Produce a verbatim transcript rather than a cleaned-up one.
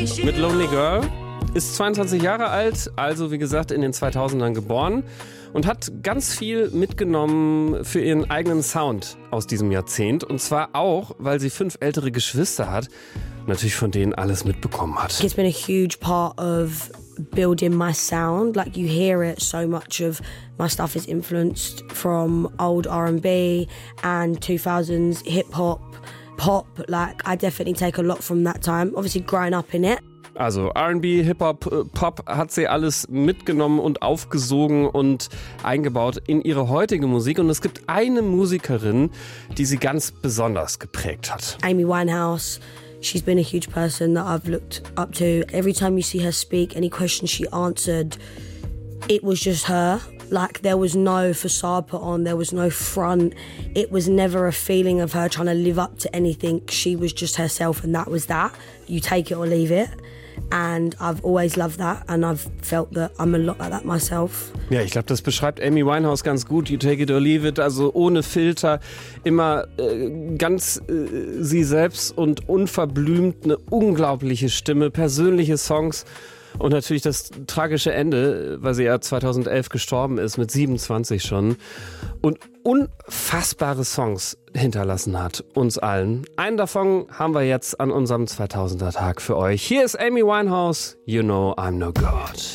mit Lonely Girl. Ist zweiundzwanzig Jahre alt, also wie gesagt in den zweitausendern geboren und hat ganz viel mitgenommen für ihren eigenen Sound aus diesem Jahrzehnt. Und zwar auch, weil sie fünf ältere Geschwister hat, natürlich von denen alles mitbekommen hat. It's been a huge part of building my sound. Like, you hear it, so much of my stuff is influenced from old R and B and two thousands hip-hop, pop. Like, I definitely take a lot from that time, obviously growing up in it. Also R and B, Hip-Hop, Pop hat sie alles mitgenommen und aufgesogen und eingebaut in ihre heutige Musik. Und es gibt eine Musikerin, die sie ganz besonders geprägt hat. Amy Winehouse. She's been a huge person that I've looked up to. Every time you see her speak, any question she answered, it was just her. Like, there was no facade put on, there was no front. It was never a feeling of her trying to live up to anything. She was just herself, and that was that. You take it or leave it. And I've always loved that, and I've felt that I'm a lot like that myself. Ja, ich glaube, das beschreibt Amy Winehouse ganz gut. You take it or leave it, also ohne Filter, immer äh, ganz äh, sie selbst und unverblümt, eine unglaubliche Stimme, persönliche Songs. Und natürlich das tragische Ende, weil sie ja zweitausendelf gestorben ist, mit siebenundzwanzig schon. Und unfassbare Songs hinterlassen hat, uns allen. Einen davon haben wir jetzt an unserem zweitausender Tag für euch. Hier ist Amy Winehouse, You Know I'm No God.